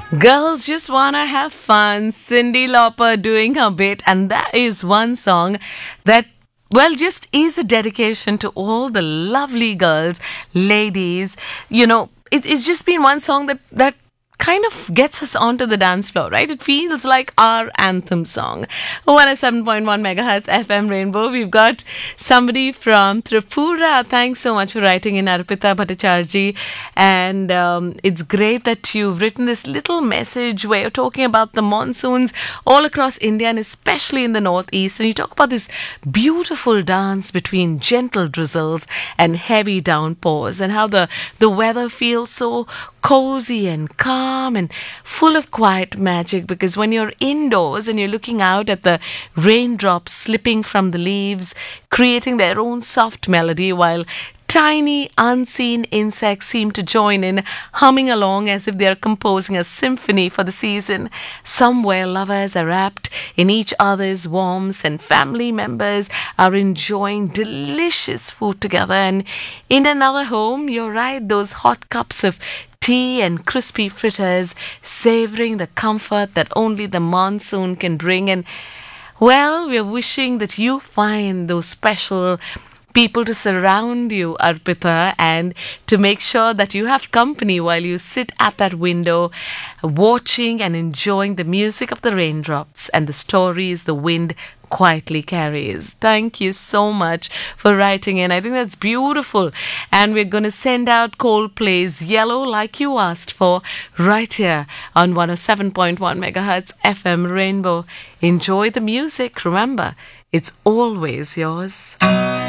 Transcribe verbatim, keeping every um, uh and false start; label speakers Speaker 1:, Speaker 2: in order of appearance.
Speaker 1: Girls just wanna have fun. Cyndi Lauper doing her bit, and that is one song that, well, just is a dedication to all the lovely girls, ladies. You know, it, it's just been one song that that kind of gets us onto the dance floor, right? It feels like our anthem song. one oh seven point one megahertz F M Rainbow. We've got somebody from Tripura. Thanks so much for writing in, Arpita Bhattacharjee. And um, it's great that you've written this little message where you're talking about the monsoons all across India and especially in the northeast. And you talk about this beautiful dance between gentle drizzles and heavy downpours, and how the, the weather feels so cozy and calm and full of quiet magic, because when you're indoors and you're looking out at the raindrops slipping from the leaves, creating their own soft melody, while tiny unseen insects seem to join in, humming along as if they are composing a symphony for the season. Somewhere lovers are wrapped in each other's warmth and family members are enjoying delicious food together. And in another home, you're right, those hot cups of tea and crispy fritters, savoring the comfort that only the monsoon can bring. And well, we're wishing that you find those special people to surround you, Arpita, and to make sure that you have company while you sit at that window, watching and enjoying the music of the raindrops and the stories the wind quietly carries. Thank you so much for writing in. I think that's beautiful. And we're going to send out Coldplay's Yellow like you asked for right here on one oh seven point one megahertz F M Rainbow. Enjoy the music. Remember, it's always yours.